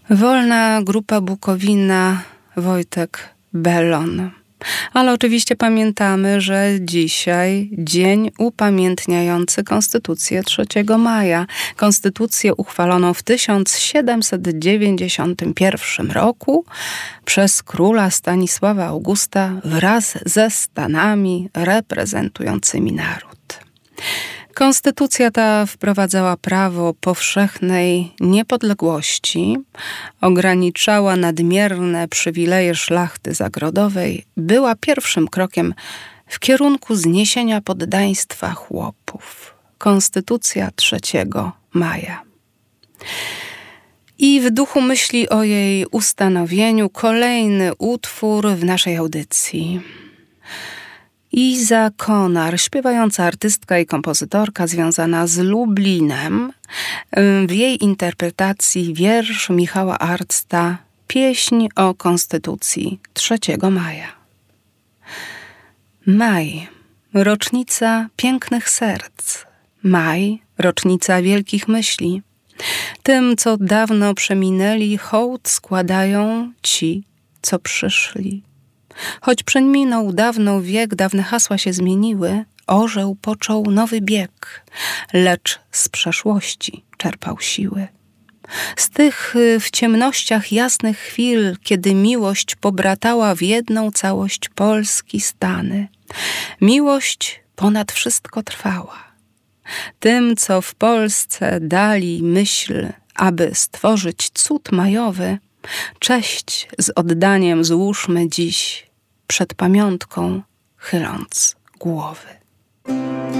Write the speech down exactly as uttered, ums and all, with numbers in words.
Wolna Grupa Bukowina, Wojtek Bellon. Ale oczywiście pamiętamy, że dzisiaj dzień upamiętniający Konstytucję trzeciego maja. Konstytucję uchwaloną w tysiąc siedemset dziewięćdziesiątym pierwszym roku przez króla Stanisława Augusta wraz ze stanami reprezentującymi naród. Konstytucja ta wprowadzała prawo powszechnej niepodległości, ograniczała nadmierne przywileje szlachty zagrodowej, była pierwszym krokiem w kierunku zniesienia poddaństwa chłopów. Konstytucja trzeciego maja. I w duchu myśli o jej ustanowieniu kolejny utwór w naszej audycji. Iza Konar, śpiewająca artystka i kompozytorka związana z Lublinem. W jej interpretacji wiersz Michała Arcta Pieśń o Konstytucji trzeciego maja. Maj, rocznica pięknych serc. Maj, rocznica wielkich myśli. Tym, co dawno przeminęli, hołd składają ci, co przyszli. Choć przeminął dawno wiek, dawne hasła się zmieniły, orzeł począł nowy bieg, lecz z przeszłości czerpał siły. Z tych w ciemnościach jasnych chwil, kiedy miłość pobratała w jedną całość Polski stany, miłość ponad wszystko trwała. Tym, co w Polsce dali myśl, aby stworzyć cud majowy, cześć z oddaniem złóżmy dziś, przed pamiątką chyląc głowy.